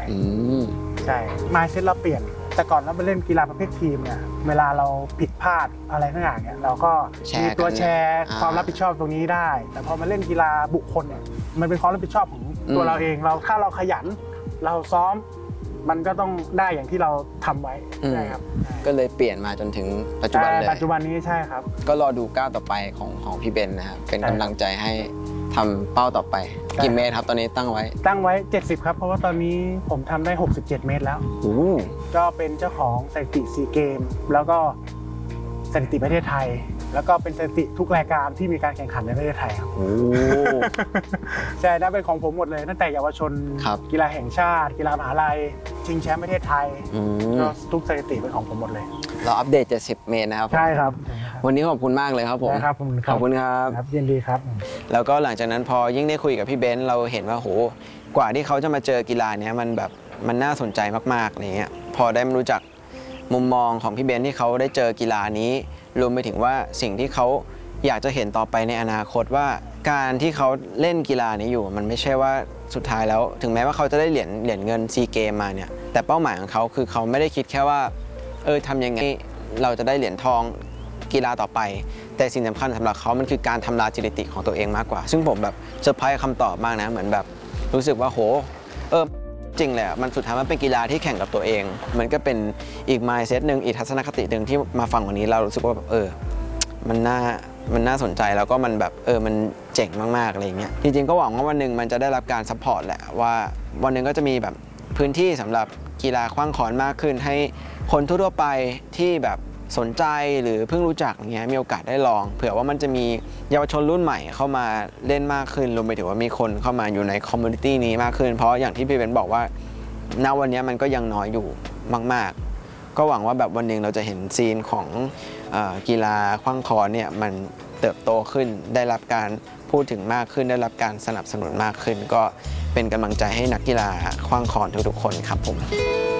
ใช่มายเซ็ตเราเปลี่ยนแต่ก่อนเราไปเล่นกีฬาประเภททีมเนี่ยเวลาเราผิดพลาดอะไรทั้งอย่างเนี่ยเราก็มีตัวแชร์ความรับผิดชอบตรงนี้ได้แต่พอมาเล่นกีฬาบุคคลเนี่ยมันเป็นความรับผิดชอบของตัวเราเองถ้าเราขยันเราซ้อมมันก็ต้องได้อย่างที่เราทำไว้ใช่ครับก็เลยเปลี่ยนมาจนถึงปัจจุบันเลยปัจจุบันนี้ใช่ครับก็รอดูก้าวต่อไปของพี่เบนนะครับเป็นกำลังใจให้ทำเป้าต่อไปกี่เมตรครับตอนนี้ตั้งไว้ 70ครับเพราะว่าตอนนี้ผมทำได้67เมตรแล้วก็เป็นเจ้าของสถิติซีเกมแล้วก็สถิติประเทศไทยแล้วก็เป็นสถิติทุกรายการที่มีการแข่งขันในประเทศไทยครับใช่ได้เป็นของผมหมดเลยตั้งแต่เยาวชนกีฬาแห่งชาติกีฬามหาลัยชิงแชมป์ประเทศไทยก็ทุกสถิติเป็นของผมหมดเลยเราอัปเดต70เมตรนะครับใช่ครับวันนี้ขอบคุณมากเลยครับผมขอบคุณครับยินดีครับแล้วก็หลังจากนั้นพอยิ่งได้คุยกับพี่เบนซ์เราเห็นว่าโหกว่าที่เขาจะมาเจอกีฬาเนี้ยมันน่าสนใจมากๆอะไรเงี้ยพอได้มารู้จักมุมมองของพี่เบนซ์ที่เขาได้เจอกีฬานี้รวมไปถึงว่าสิ่งที่เขาอยากจะเห็นต่อไปในอนาคตว่าการที่เขาเล่นกีฬานี้อยู่มันไม่ใช่ว่าสุดท้ายแล้วถึงแม้ว่าเขาจะได้เหรียญเงินซีเกมมาเนี่ยแต่เป้าหมายของเขาคือเขาไม่ได้คิดแค่ว่าทำยังไงเราจะได้เหรียญทองกีฬาต่อไปแต่สิ่งสำคัญสำหรับเขามันคือการทำลายสถิติของตัวเองมากกว่าซึ่งผมแบบเซอร์ไพรส์คำตอบมากนะเหมือนแบบรู้สึกว่าโหจริงแหละมันสุดท้ายมันเป็นกีฬาที่แข่งกับตัวเองมันก็เป็นอีก mindset นึงอีกทัศนคตินึงที่มาฟังวันนี้เรารู้สึกว่าแบบมันน่าสนใจแล้วก็มันแบบมันเจ๋งมากๆอะไรอย่างเงี้ยจริงๆก็หวังว่าวันหนึ่งมันจะได้รับการซัพพอร์ตแหละว่าวันหนึ่งก็จะมีแบบพื้นที่สำหรับกีฬาขว้างค้อนมากขึ้นให้คนทั่วไปที่แบบสนใจหรือเพิ่งรู้จักอย่างเงี้ยมีโอกาสได้ลองเผื่อว่ามันจะมีเยาวชนรุ่นใหม่เข้ามาเล่นมากขึ้นรวมไปถึงว่ามีคนเข้ามาอยู่ในคอมมูนิตี้นี้มากขึ้นเพราะอย่างที่พี่เบนบอกว่าณวันนี้มันก็ยังน้อยอยู่มากๆก็หวังว่าแบบวันหนึ่งเราจะเห็นซีนของกีฬาขว้างค้อนเนี่ยมันเติบโตขึ้นได้รับการพูดถึงมากขึ้นได้รับการสนับสนุนมากขึ้นก็เป็นกำลังใจให้นักกีฬาขว้างค้อนทุกๆคนครับผม